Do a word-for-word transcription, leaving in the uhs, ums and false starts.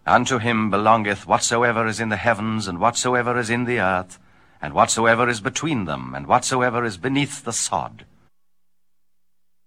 Unto him belongeth whatsoever is in the heavens, and whatsoever is in the earth, and whatsoever is between them, and whatsoever is beneath the sod.